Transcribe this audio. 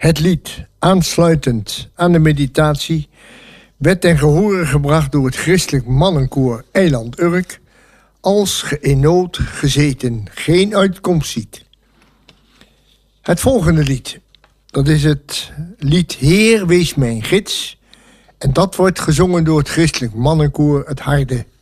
Het lied, aansluitend aan de meditatie, werd ten gehore gebracht door het christelijk mannenkoor Eiland Urk, als ge in nood gezeten geen uitkomst ziet. Het volgende lied, dat is het lied Heer, wees mijn gids. En dat wordt gezongen door het christelijk mannenkoor Het Harde